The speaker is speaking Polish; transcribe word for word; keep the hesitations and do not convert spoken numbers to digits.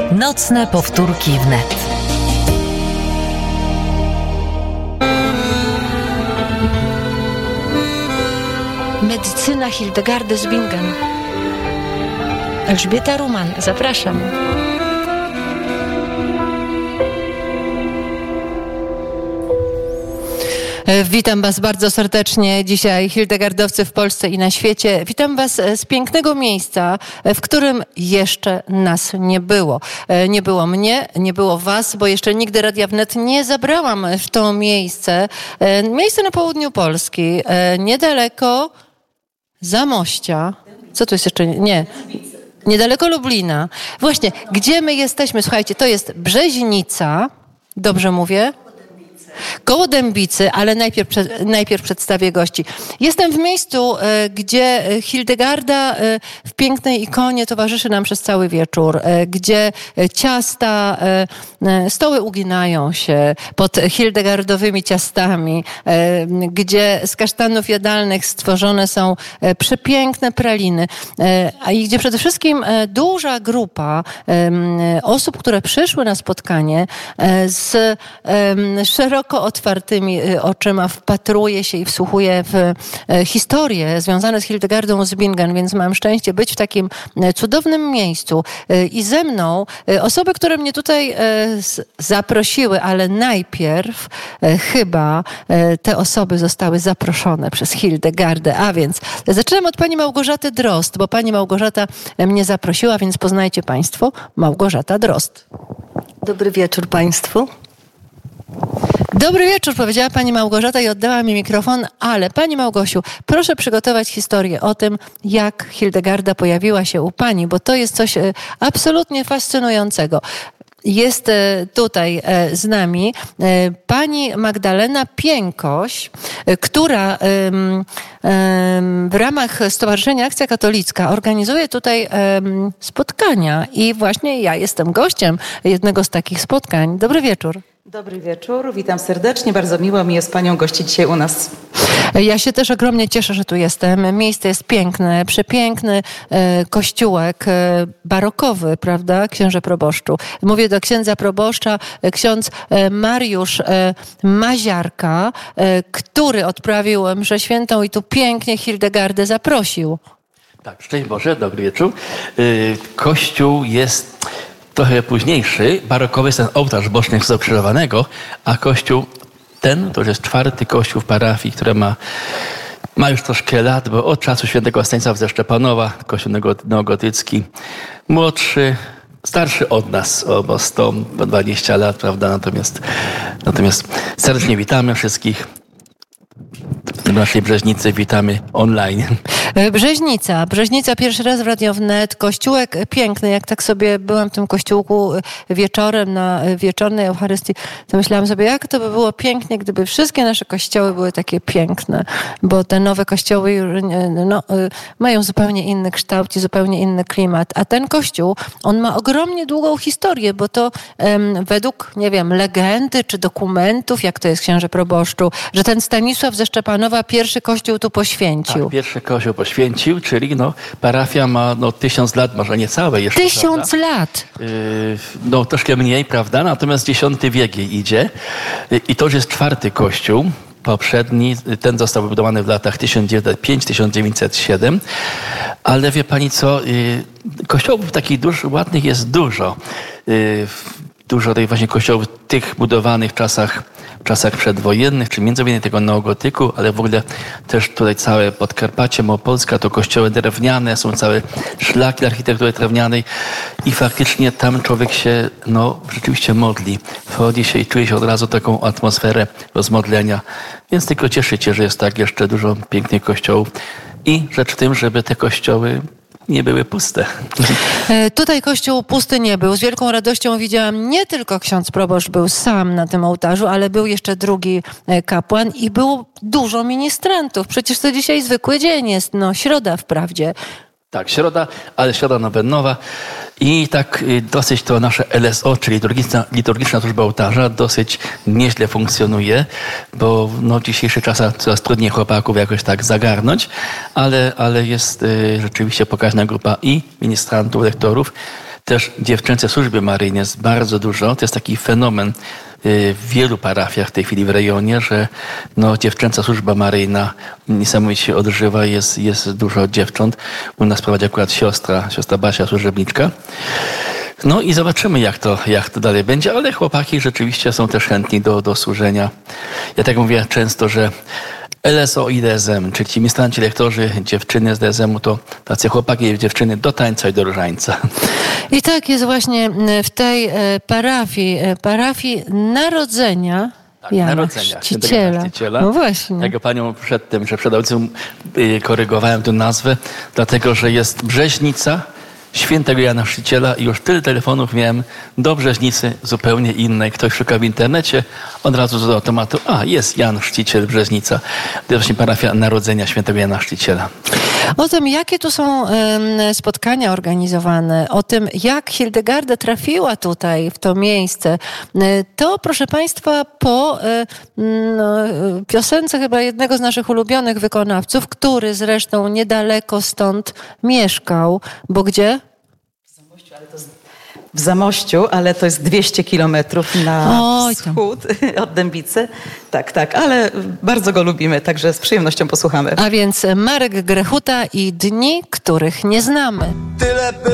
Nocne powtórki wnet. Medycyna Hildegardy z Bingen. Elżbieta Ruman, zapraszam. Witam Was bardzo serdecznie dzisiaj, hildegardowcy w Polsce i na świecie. Witam Was z pięknego miejsca, w którym jeszcze nas nie było. Nie było mnie, nie było Was, bo jeszcze nigdy Radia Wnet nie zabrałam w to miejsce. Miejsce na południu Polski, niedaleko Zamościa. Co tu jest jeszcze? Nie. Niedaleko Lublina. Właśnie, gdzie my jesteśmy? Słuchajcie, to jest Brzeźnica. Dobrze mówię? Koło Dębicy, ale najpierw, najpierw przedstawię gości. Jestem w miejscu, gdzie Hildegarda w pięknej ikonie towarzyszy nam przez cały wieczór, gdzie ciasta, stoły uginają się pod hildegardowymi ciastami, gdzie z kasztanów jadalnych stworzone są przepiękne praliny, a i gdzie przede wszystkim duża grupa osób, które przyszły na spotkanie z szeroko otwartymi oczyma wpatruje się i wsłuchuje w historie związane z Hildegardą z Bingen, więc mam szczęście być w takim cudownym miejscu. I ze mną osoby, które mnie tutaj zaprosiły, ale najpierw chyba te osoby zostały zaproszone przez Hildegardę. A więc zaczynam od pani Małgorzaty Drozd, bo pani Małgorzata mnie zaprosiła, więc poznajcie Państwo Małgorzata Drozd. Dobry wieczór Państwu. Dobry wieczór, powiedziała pani Małgorzata i oddała mi mikrofon, ale pani Małgosiu, proszę przygotować historię o tym, jak Hildegarda pojawiła się u pani, bo to jest coś absolutnie fascynującego. Jest tutaj z nami pani Magdalena Piękoś, która w ramach Stowarzyszenia Akcja Katolicka organizuje tutaj spotkania i właśnie ja jestem gościem jednego z takich spotkań. Dobry wieczór. Dobry wieczór, witam serdecznie, bardzo miło mi jest panią gościć dzisiaj u nas. Ja się też ogromnie cieszę, że tu jestem. Miejsce jest piękne, przepiękny e, kościółek e, barokowy, prawda, księże proboszczu. Mówię do księdza proboszcza, e, ksiądz e, Mariusz e, Maziarka, e, który odprawił mszę świętą i tu pięknie Hildegardę zaprosił. Tak, szczęść Boże, dobry wieczór. Yy, kościół jest trochę późniejszy. Barokowy jest ten ołtarz boczny Chrystusa Ukrzyżowanego, a kościół ten to już jest czwarty kościół w parafii, który ma, ma już troszkę lat, bo od czasu świętego Stanisława ze Szczepanowa, kościół neogotycki, młodszy, starszy od nas o sto dwadzieścia lat, prawda? Natomiast, natomiast serdecznie witamy wszystkich. W naszej Brzeźnicy witamy online. Brzeźnica. Brzeźnica pierwszy raz w Radio Wnet. Kościółek piękny. Jak tak sobie byłam w tym kościółku wieczorem na wieczornej Eucharystii, to myślałam sobie, jak to by było pięknie, gdyby wszystkie nasze kościoły były takie piękne. Bo te nowe kościoły już, no, mają zupełnie inny kształt i zupełnie inny klimat. A ten kościół, on ma ogromnie długą historię, bo to um, według, nie wiem, legendy czy dokumentów, jak to jest księże proboszczu, że ten Stanisław ze Szczepanowa pierwszy kościół tu poświęcił. Tak, pierwszy kościół poświęcił, czyli no, parafia ma no, tysiąc lat, może niecałe jeszcze. Tysiąc prawda? lat! Yy, no troszkę mniej, prawda? Natomiast dziesiąty wiek jej idzie. Yy, I to już jest czwarty kościół. Poprzedni, ten został wybudowany w latach tysiąc dziewięćset piąty do tysiąc dziewięćset siódmego. Ale wie pani co, yy, kościołów takich duż, ładnych jest dużo. Yy, dużo tych właśnie kościołów, tych budowanych w czasach w czasach przedwojennych, czy międzywojennych tego neogotyku, ale w ogóle też tutaj całe Podkarpacie, Małopolska to kościoły drewniane, są całe szlaki architektury drewnianej i faktycznie tam człowiek się no rzeczywiście modli. Wchodzi się i czuje się od razu taką atmosferę rozmodlenia. Więc tylko cieszyć się, że jest tak jeszcze dużo pięknych kościołów i rzecz w tym, żeby te kościoły nie były puste. Tutaj kościół pusty nie był. Z wielką radością widziałam, nie tylko ksiądz proboszcz był sam na tym ołtarzu, ale był jeszcze drugi kapłan i było dużo ministrantów. Przecież to dzisiaj zwykły dzień jest, no środa wprawdzie. Tak, środa, ale środa nowenowa. I tak dosyć to nasze L S O, czyli liturgiczna, liturgiczna służba ołtarza, dosyć nieźle funkcjonuje, bo no, w dzisiejszych czasach coraz trudniej chłopaków jakoś tak zagarnąć, ale, ale jest y, rzeczywiście pokaźna grupa i ministrantów, lektorów. Też dziewczęcej służby maryjnej jest bardzo dużo. To jest taki fenomen w wielu parafiach w tej chwili w rejonie, że no, dziewczęca służba maryjna niesamowicie się odżywa, jest, jest dużo dziewcząt. U nas prowadzi akurat siostra, siostra Basia, służebniczka. No i zobaczymy, jak to, jak to dalej będzie, ale chłopaki rzeczywiście są też chętni do, do służenia. Ja tak mówię często, że L S O i D S M, czyli ci ministranci, lektorzy, dziewczyny z D S M-u, to tacy chłopaki i dziewczyny do tańca i do różańca. I tak jest właśnie w tej parafii, parafii Narodzenia Tak, Jana Narodzenia Chrzciciela. Chrzciciela. No właśnie. Ja go panią przedtem, że przed audycją korygowałem tę nazwę, dlatego że jest Brzeźnica Świętego Jana Chrzciciela i już tyle telefonów miałem do Brzeźnicy zupełnie innej. Ktoś szuka w internecie, od razu z automatu, a jest Jan Chrzciciel, Brzeźnica. To jest właśnie parafia Narodzenia Świętego Jana Chrzciciela. O tym, jakie tu są um, spotkania organizowane, o tym, jak Hildegarda trafiła tutaj, w to miejsce, to proszę Państwa po no, piosence chyba jednego z naszych ulubionych wykonawców, który zresztą niedaleko stąd mieszkał, bo gdzie? W Zamościu, ale to jest dwieście kilometrów na Oj, tam. wschód od Dębicy. Tak, tak, ale bardzo go lubimy, także z przyjemnością posłuchamy. A więc Marek Grechuta i Dni, których nie znamy. Tyle